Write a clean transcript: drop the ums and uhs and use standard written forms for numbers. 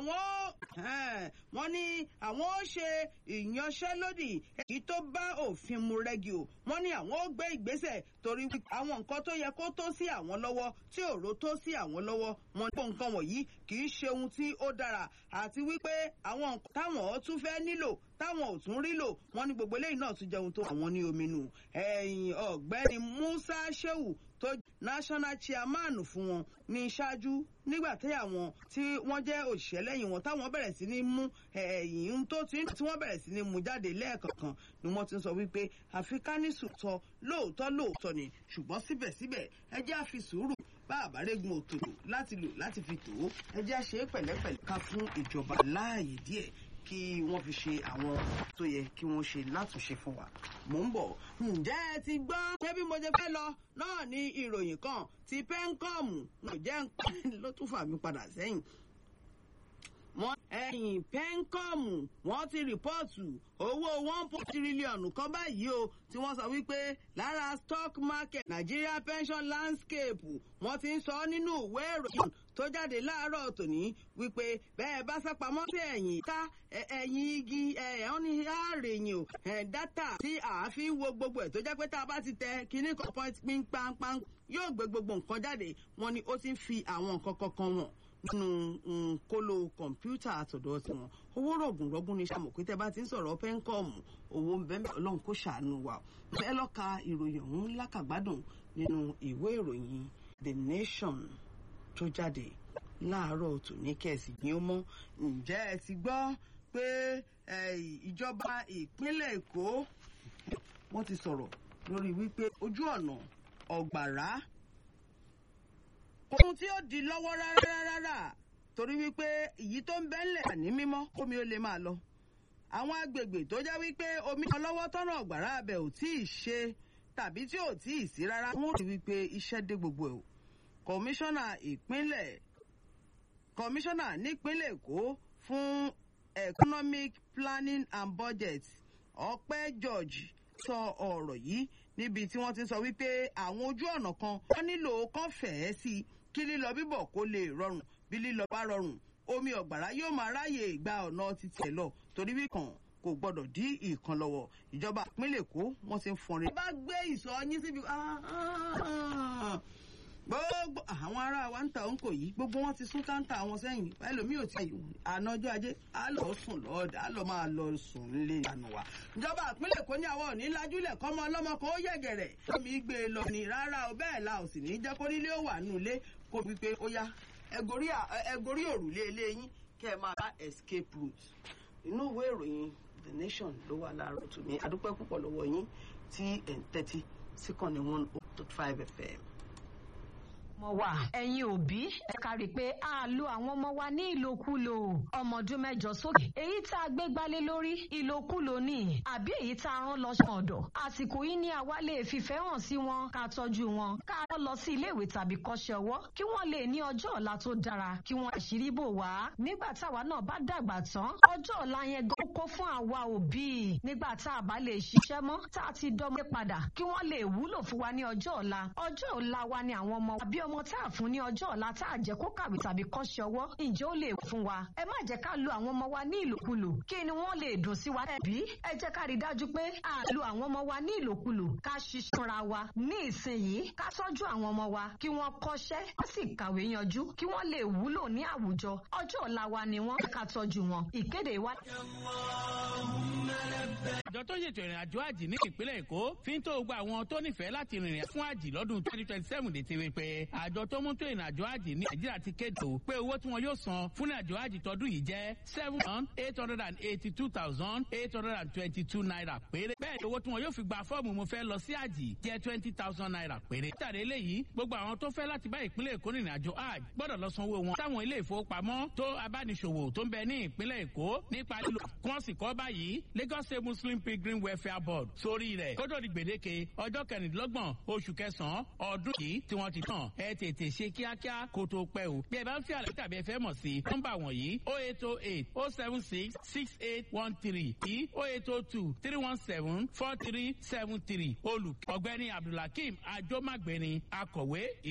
wọ́n ní àwọn ó ṣe ìyanṣẹ́lódì èyí tó bá òfin mu rẹ́gí o. wọ́n ní àwọn ó gbé ìgbésẹ̀ torí àwọn nǹkan tó yẹ kó tó sí àwọn lọ́wọ́ tí òró tó sí àwọn lọ́wọ́. wọ́n ní nǹkan wọ̀nyí kì í ṣe ohun tí ó dára àti wípé àwọn nǹkan táwọn tún fẹ́ nílò táwọn ò tún rí lò. wọ́n ní gbogbo eléyìí náà tún jẹun tó àwọn ní omi nù. ọ̀gbẹ́ni Musa Shehu tó national chairman fún wọn ní ṣáájú nígbà tí àwọn tí wọ́n jẹ́ òṣìṣẹ́ lẹ́yìn wọn táwọn bẹ̀rẹ̀ sí ní mú ẹ̀yìn tó tí wọ́n bẹ̀rẹ̀ sí ní mú jáde lẹ́ẹ̀kọ̀ọ̀kan ni wọ́n ti ń sọ wípé àfi ká ní sùtọ́ lóòótọ́ ni ṣùgbọ́n síbẹ̀síbẹ̀ ẹ jẹ́ á fi sùúrù bá àbárẹ́gun òtòdò láti lò láti fi tò ó ẹ jẹ́ á ṣe é pẹ̀lẹ́pẹ̀lẹ́ ká fún ìjọba láàyè díẹ̀ kí wọ́n fi ṣe àwọn tó yẹ kí wọ́n ṣe látúnṣe fún wa. Mò ń bọ̀. Ǹjẹ́ ẹ ti gbọ́ pé bí mo ṣe fẹ́ lọ náà ní ìròyìn kan ti Pencom ló jẹ́ nǹkan ló tún fà mí padà sẹ́yìn. Pencom wọ́n ti rìpọ́ọ̀tù owó 1 tírílíọ̀nù kan báyìí o tí wọ́n sọ wípé lára stock market Nigeria pension landscape wọ́n ti ń sọ nínú ìwé ìròyìn tó jáde láàárọ̀ tòní wípé bẹ́ẹ̀ bá sápamọ́ sí ẹ̀yìn ká ẹ̀yìn igi ẹ̀hún ní àárẹ̀yìn o dátà tí àáfin wo gbogbo ẹ̀ tó jẹ́ pé tá a bá ti tẹ kíní kan point pínpánpán yóò gbé gbogbo nǹkan jáde. wọ́n ní ó ti ń fi àwọn nǹkan kankan wọn nínú kóló kọ̀ǹpútà àtọ̀dọ̀ tiwọn. owó rọ̀gùnrọ̀gùn ní sàmọ̀ pé tẹ́ bá ti ń sọ̀rọ̀ Pencom owó bẹ́ẹ̀ Ọlọ́run kó ṣàánú wa. ẹ lọ ka ìròyìn ọ̀hún lákàgbádùn nínú ìwé ìròyìn The Nation tó jáde láàárọ̀ tòní kẹ̀sì ní ó mọ́. ǹjẹ́ ẹ ti gbọ́ pé ìjọba ìpínlẹ̀ Èkó wọ́n ti sọ̀rọ̀ lórí wípé ojú ọ̀nà ọ̀gbàrá ohun tí ó di lọ́wọ́ rárá torí wípé èyí tó ń bẹ́ńlẹ̀ ní mímọ́ kómi ó lè máa lọ. àwọn agbègbè tó jẹ́ wípé omi ọlọ́wọ́ tọ́nà ọ̀gbàrá abẹ ò tí ì ṣe tàbí tí ò tí ì sí rárá wọ́n rí wípé iṣẹ́ dé gbogbo ẹ̀ o. kọmíṣánná nípínlẹ̀ Èkó fún economic planning and budget Ọpẹ́ George sọ ọ̀rọ̀ yìí níbi tí wọ́n ti sọ wípé àwọn ojú ọ̀nà kan wọ́n nílò kán fẹ̀ẹ́ sí kí lílọ bíbọ̀ kó lè rọrùn bí lílọ bá rọrùn omi ọ̀gbàrá yóò máa ráyè gba ọ̀nà títí ẹ̀ lọ torí wíkan kò gbọ́dọ̀ dí ìkan lọ́wọ́. ìjọba ìpínlẹ̀ Èkó wọ́n ti ń fọnrin. ẹ bá gbé ìsọ̀ yín síbi gbogbo àwọn ará wa ń ta òǹkò yìí gbogbo wọn ti sún káńtà wọn sẹ́yìn ẹlòmíì ò tí ì àná ọjọ́ ajé á lọ sùn lọ́ọ̀dà á lọ máa lọ sùn nílé ìyànà wa. ìjọba ìpínlẹ̀ Èkó ní àwọn òní lajúlẹ̀ kọ́mọ ọlọ́mọ kan ó yẹ̀gẹ̀rẹ̀ omi gbé e lọ ní rárá o bẹ́ẹ̀ la ò sì ní jẹ́ kó nílé ó wà nulẹ̀ kó fi pé ó yá ẹgorí òrùlé ilé yín kẹ́ ẹ máa bá escape route. inú ìwé ìròyìn The Nation ló wà láàárọ̀ tòní. adúpẹ́ púpọ̀ lọ́wọ́ yín tí ẹ̀ ń tẹ́tí síkànnì 105 FM. ọmọ wa ẹ̀yin òbí ẹ kárí pé a lo àwọn ọmọ wa ní ìlòkulò ọmọ ọdún 8 sókè èyí tá a gbé gbálé lórí ìlòkulò ní àbí èyí tá a rán lọ sọ́n ọ̀dọ̀ àsìkò yìí ni àwa lè fìfẹ́ hàn sí wọn ká tọ́jú wọn ká rán lọ sí iléèwé tàbí kọ́ṣẹ́ ọwọ́ kí wọ́n lè ní ọjọ́ ọ̀la tó dára kí wọ́n àṣírí bò wá nígbà táwa náà bá dàgbà tán ọjọ́ ọ̀la yẹn gan kó fún àwa òbí nígbà tá a bá lè ṣiṣẹ́ mọ́ tá a ti dọ́mọ padà kí wọ́n lè wúlò fún wa ní ọjọ́ ọ̀la wa ni àwọn ọmọ wa bí ọmọ tá a fún ní ọjọ́ ọ̀la tá a jẹ́ kó kàwé tàbí kọ́ṣẹ́ ọwọ́ ǹjẹ́ ó lè fún wa ẹ má jẹ́ ká lo àwọn ọmọ wa ní ìlòkulò kí ni wọ́n lè dùn sí wa ẹbí ẹ jẹ́ ká rí dájú pé a lo àwọn ọmọ wa ní ìlòkulò ká ṣiṣẹ́ra wa ní ìsinyìí ká tọ́jú àwọn ọmọ wa kí wọ́n kọ́ṣẹ́ wọ́n sì kàwé yanjú kí wọ́n lè wúlò ní àwùjọ ọjọ́ ọ̀la wa ni wọ́n ká tọ́jú wọn ìkéde wa. àjọ tó ṣètò ìrìn àjò àjì ní ìpínlẹ̀ Èkó fi ń tó gba àwọn tó nífẹ̀ẹ́ láti rìnrìn fún àjì lọ́dún 2027 lè ti rí pé àjọ tó mú tó ìrìn àjò àjì ní Nàìjíríà ti kéde pé owó tí wọn yóò san fún ìrìn àjò àjì tọdún yìí jẹ́ 7,882,822 naira péré. bẹ́ẹ̀ ni owó tí wọn yóò fi gba fọ́ọ̀mù mo fẹ́ lọ sí àjì jẹ́ 20,000 naira péré. látàrí eléyìí gbogbo àwọn tó fẹ́ láti bá ìpínlẹ̀ Èkó rìnrìn àjò àjì gbọ́dọ̀ lọ sanwó wọn sáwọn ilé ìfowópamọ́ tó abániṣòwò tó ń bẹ ní ìpínlẹ̀ Èkó nípa lílo kọ́ọ̀sì báyìí Lagos State Muslim Pilgrim Welfare Board sórí rẹ̀ kó tó di gbèdéke ọjọ́ 26 oṣù kẹsàn-án ọdún yìí tí wọ́n ti tàn ẹ tètè ṣe kíákíá kó tó pẹ́ o. bí ẹ bá ń fi àlàyé tàbí ẹ fẹ́ mọ̀ sí nọ́mbà wọ̀nyí 08080766813 yìí 08023174373 olùkọ́ ọ̀gbẹ́ni Abdulhakeem Ajomagbeni akọ̀wé